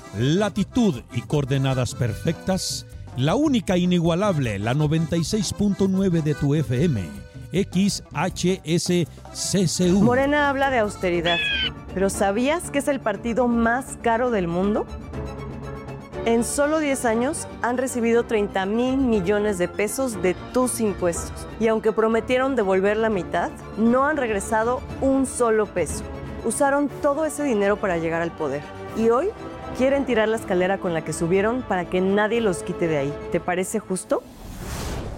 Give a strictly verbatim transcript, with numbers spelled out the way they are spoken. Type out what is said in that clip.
latitud y coordenadas perfectas, la única inigualable, la noventa y seis punto nueve de tu F M, X H S C C U. Morena habla de austeridad, pero ¿sabías que es el partido más caro del mundo? En solo diez años han recibido treinta mil millones de pesos de tus impuestos. Y aunque prometieron devolver la mitad, no han regresado un solo peso. Usaron todo ese dinero para llegar al poder. Y hoy quieren tirar la escalera con la que subieron para que nadie los quite de ahí. ¿Te parece justo?